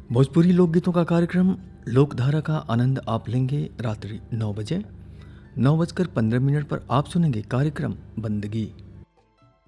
भोजपुरी लोकगीतों का कार्यक्रम लोकधारा का आनंद आप लेंगे रात्रि 9 बजे। 9:15 पर आप सुनेंगे कार्यक्रम बंदगी।